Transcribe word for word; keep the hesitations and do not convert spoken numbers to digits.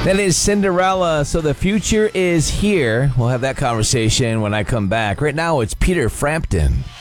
That is Cinderella. So the future is here. We'll have that conversation when I come back. Right now, it's Peter Frampton.